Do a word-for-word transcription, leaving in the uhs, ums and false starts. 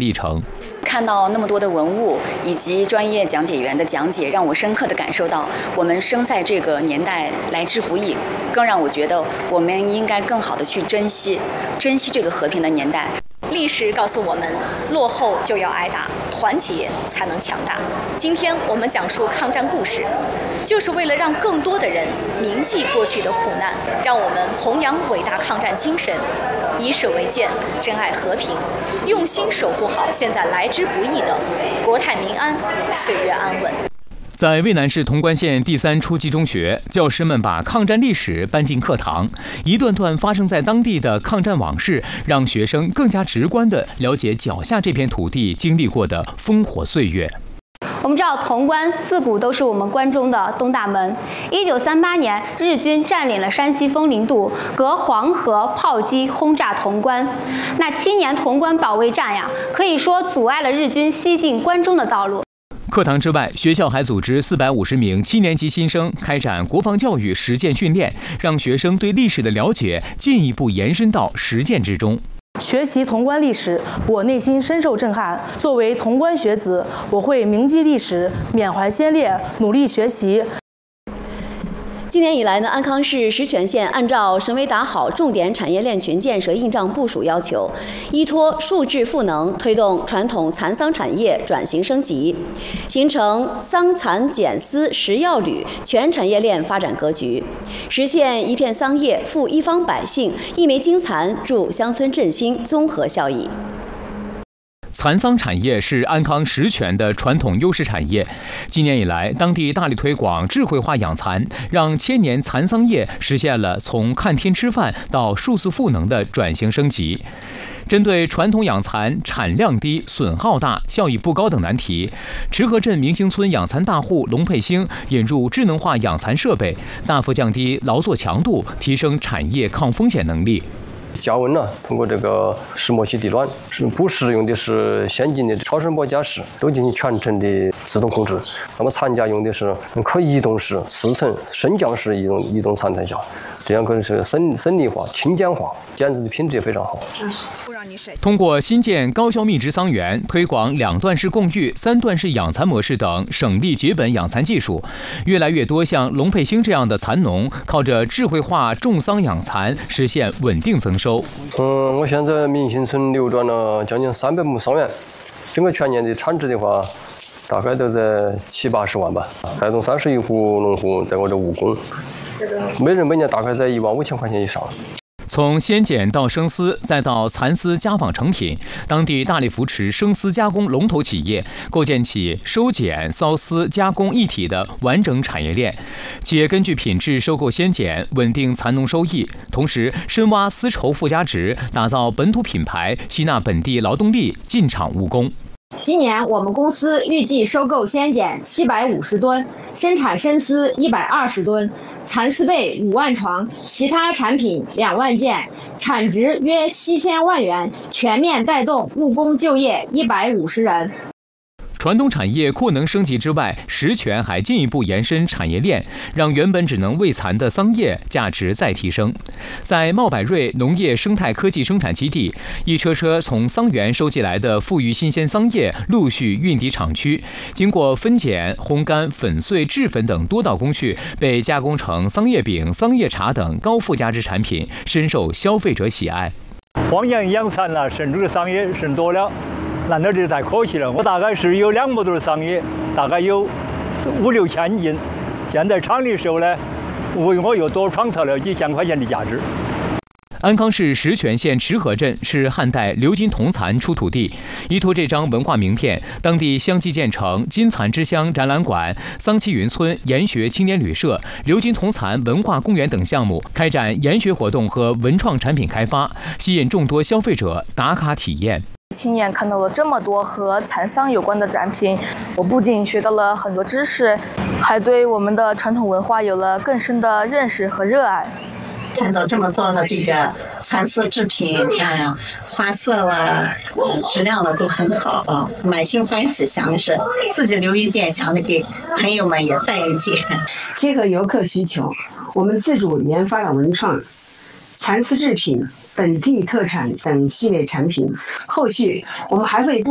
历程。 看到那么多的文物以及专业讲解员的讲解，让我深刻地感受到我们生在这个年代来之不易，更让我觉得我们应该更好地去珍惜珍惜这个和平的年代。 历史告诉我们，落后就要挨打，团结才能强大。今天我们讲述抗战故事，就是为了让更多的人铭记过去的苦难，让我们弘扬伟大抗战精神，以舍为鉴，珍爱和平，用心守护好现在来之不易的国泰民安、岁月安稳。 在渭南市潼关县第三初级中学，教师们把抗战历史搬进课堂，一段段发生在当地的抗战往事，让学生更加直观地了解脚下这片土地经历过的烽火岁月。 我们知道潼关自古都是我们关中的东大门。一九三八年，日军占领了山西丰陵渡，隔黄河炮击轰炸潼关。那七年潼关保卫战呀，可以说阻碍了日军西进关中的道路。 课堂之外，学校还组织四百五十名七年级新生开展国防教育实践训练，让学生对历史的了解进一步延伸到实践之中。 学习潼关历史，我内心深受震撼。作为潼关学子，我会铭记历史，缅怀先烈，努力学习。 今年以来呢，安康市石泉县按照省委打好重点产业链群建设硬仗部署要求，依托数质赋能，推动传统蚕桑产业转型升级，形成桑蚕茧丝食药旅全产业链发展格局，实现一片桑叶富一方百姓，一枚金蚕助乡村振兴综合效益。 蚕桑产业是安康石泉的传统优势产业。今年以来，当地大力推广智慧化养蚕，让千年蚕桑业实现了从看天吃饭到数字赋能的转型升级。针对传统养蚕产量低、损耗大、效益不高等难题，池河镇明星村养蚕大户龙佩兴引入智能化养蚕设备，大幅降低劳作强度，提升产业抗风险能力。 加温呢，通过这个石磨洗地暖，是不使用的是先进的超声波加湿，都进行全程的自动控制。那么蚕架用的是可移动式四层升降式移动移动蚕台架，这样可能是省省力化、轻简化，剪纸的品质也非常好。 通过新建高效密植桑园，推广两段式共育、三段式养蚕模式等省力绝本养蚕技术，越来越多像龙佩兴这样的蚕农，靠着智慧化种桑养蚕，实现稳定增收。 嗯，我现在明星村流转了将近三百亩桑园，整个全年的产值的话，大概都在七八十万吧，带动三十一户农户在我这务工，每人每年大概在一万五千块钱以上。 从鲜碱到生丝，再到蚕丝家纺成品，当地大力扶持生丝加工龙头企业，构建起收碱、缫丝、加工一体的完整产业链。企业根据品质收购鲜碱，稳定蚕农收益，同时深挖丝绸附加值，打造本土品牌，吸纳本地劳动力进厂务工。 今年我们公司预计收购鲜碱七百五十吨，生产生丝一百二十吨，蚕丝被五万床，其他产品两万件，产值约七千万元，全面带动务工就业一百五十人。 传统产业扩能升级之外，石泉还进一步延伸产业链，让原本只能喂蚕的桑叶价值再提升。在茂百瑞农业生态科技生产基地，一车车从桑园收集来的富裕新鲜桑叶陆续运抵厂区，经过分拣、烘干、粉碎、制粉等多道工序，被加工成桑叶饼、桑叶茶等高附加值产品，深受消费者喜爱。 黄养养蚕了，生出的桑叶生多了。那那就太可惜了。我大概是有两亩多的桑叶，大概有五六千斤。现在厂里收呢，为我又多创造了几千块钱的价值。 安康市石泉县池河镇是汉代鎏金铜蚕出土地，依托这张文化名片，当地相继建成金蚕之乡展览馆、桑栖云村研学青年旅社、鎏金铜蚕文化公园等项目，开展研学活动和文创产品开发，吸引众多消费者打卡体验。 亲眼看到了这么多和蚕桑有关的展品，我不仅学到了很多知识，还对我们的传统文化有了更深的认识和热爱。 看到这么多的这个蚕丝制品，哎呀，花色了、质量了都很好啊，满心欢喜，想的是自己留一件，想着给朋友们也带一件。 结合游客需求，我们自主研发了文创、蚕丝制品、本地特产等系列产品。后续我们还会